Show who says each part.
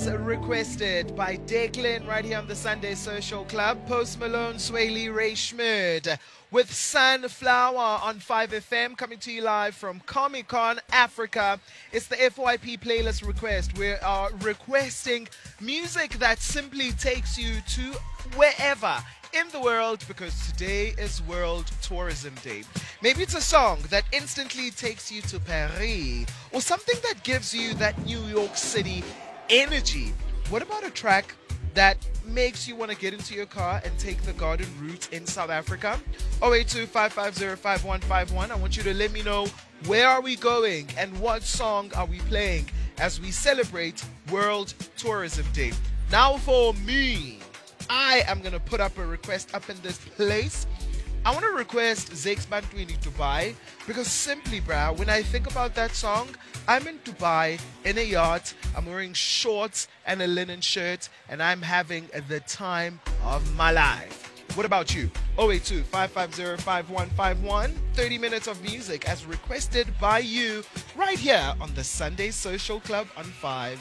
Speaker 1: as requested by Declan right here on the Sunday Social Club. Post Malone, Swaley, Ray Schmid with Sunflower on 5FM, coming to you live from Comic Con Africa. It's the FYP playlist request. We are requesting music that simply takes you to wherever in the world, because today is World Tourism Day. Maybe it's a song that instantly takes you to Paris, or something that gives you that New York City energy. What about a track that makes you want to get into your car and take the garden route in South Africa? 082-550-5151. I want you to let me know, where are we going and what song are we playing as we celebrate World Tourism Day. Now for me, I am going to put up a request up in this place. I want to request Zakes Bantwini Dubai, because simply, bruh, when I think about that song, I'm in Dubai in a yacht, I'm wearing shorts and a linen shirt, and I'm having the time of my life. What about you? 082-550-5151. 30 minutes of music as requested by you right here on the Sunday Social Club on 5.